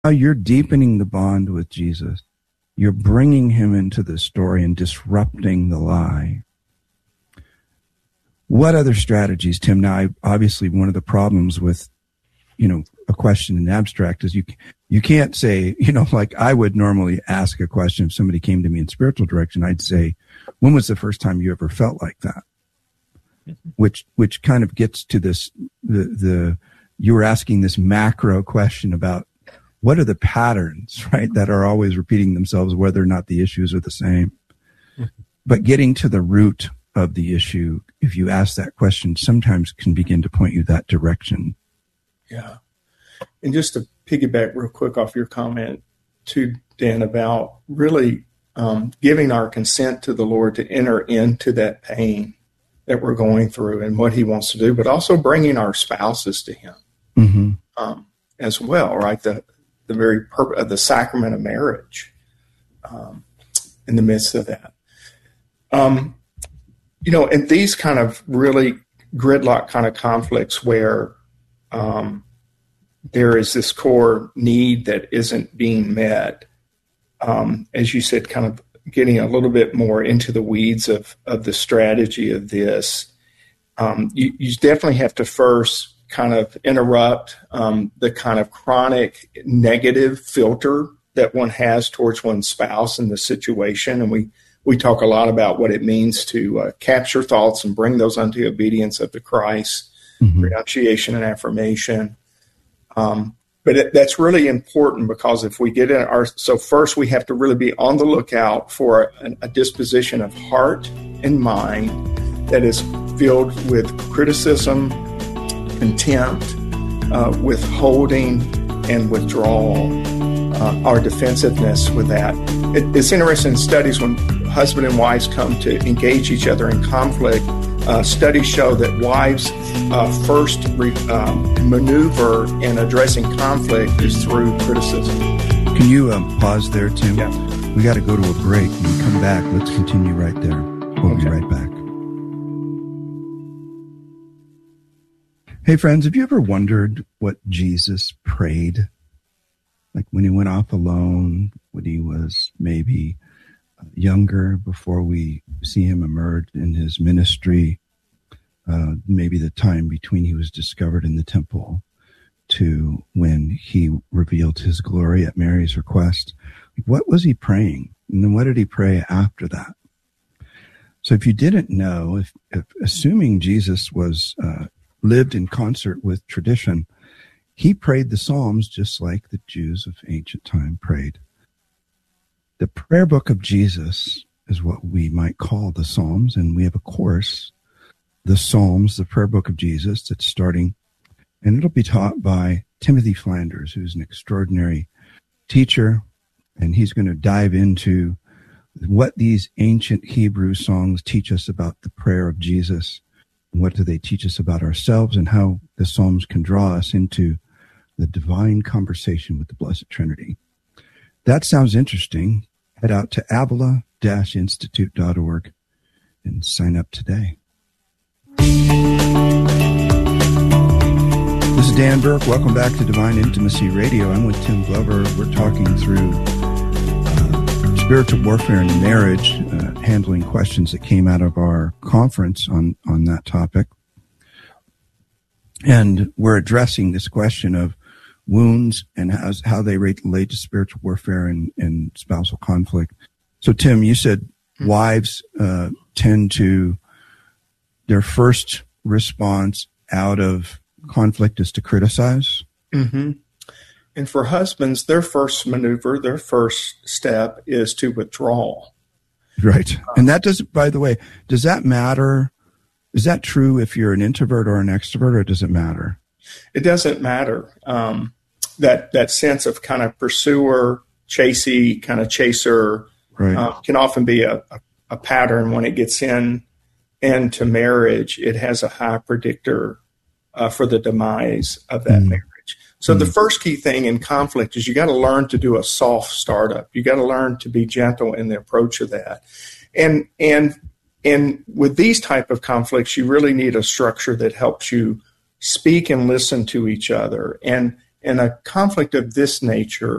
you're deepening the bond with Jesus. You're bringing him into the story and disrupting the lie. What other strategies, Tim? Now, obviously, one of the problems with, a question in abstract is you can't say, like I would normally ask a question if somebody came to me in spiritual direction. I'd say, when was the first time you ever felt like that? Which kind of gets to this, you were asking this macro question about what are the patterns, right, that are always repeating themselves, whether or not the issues are the same. But getting to the root of the issue, if you ask that question, sometimes can begin to point you that direction. Yeah. And just to piggyback real quick off your comment too, Dan, about really giving our consent to the Lord to enter into that pain that we're going through and what he wants to do, but also bringing our spouses to him as well, right? The very purpose of the sacrament of marriage in the midst of that. And these kind of really gridlock kind of conflicts where there is this core need that isn't being met, as you said, kind of getting a little bit more into the weeds of the strategy of this, you definitely have to first kind of interrupt the kind of chronic negative filter that one has towards one's spouse in the situation. And we talk a lot about what it means to capture thoughts and bring those unto obedience of the Christ, renunciation and affirmation. But that's really important because if we get in so first we have to really be on the lookout for a disposition of heart and mind that is filled with criticism, contempt, withholding, and withdrawal, our defensiveness with that. It's interesting in studies when husband and wives come to engage each other in conflict. Studies show that wives' first maneuver in addressing conflict is through criticism. Can you pause there, Tim? Yeah. We got to go to a break. When we come back, let's continue right there. We'll be right back. Hey, friends, have you ever wondered what Jesus prayed? Like when he went off alone, when he was maybe younger, before we see him emerge in his ministry, maybe the time between he was discovered in the temple to when he revealed his glory at Mary's request. What was he praying? And then what did he pray after that? So if you didn't know, if assuming Jesus was lived in concert with tradition, he prayed the Psalms just like the Jews of ancient time prayed. The prayer book of Jesus is what we might call the Psalms, and we have a course, the Psalms, the prayer book of Jesus, that's starting, and it'll be taught by Timothy Flanders, who's an extraordinary teacher, and he's going to dive into what these ancient Hebrew songs teach us about the prayer of Jesus, and what do they teach us about ourselves, and how the Psalms can draw us into the divine conversation with the Blessed Trinity. That sounds interesting. Head out to avila-institute.org and sign up today. This is Dan Burke. Welcome back to Divine Intimacy Radio. I'm with Tim Glover. We're talking through spiritual warfare in marriage, handling questions that came out of our conference on that topic. And we're addressing this question of wounds and how they relate to spiritual warfare and spousal conflict. So, Tim, you said wives tend to, their first response out of conflict is to criticize. Mm-hmm. And for husbands, their first maneuver, their first step is to withdraw. Right. And that doesn't, by the way, does that matter? Is that true if you're an introvert or an extrovert, or does it matter? It doesn't matter. That sense of kind of pursuer, chasey, kind of chaser, right, can often be a pattern when it gets into marriage. It has a high predictor for the demise of that marriage. So the first key thing in conflict is you got to learn to do a soft startup. You got to learn to be gentle in the approach of that. And with these type of conflicts, you really need a structure that helps you speak and listen to each other. And a conflict of this nature